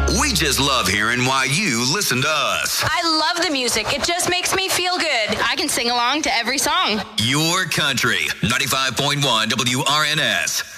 We just love hearing why you listen to us. I love the music. It just makes me feel good. I can sing along to every song. Your country, 95.1 WRNS.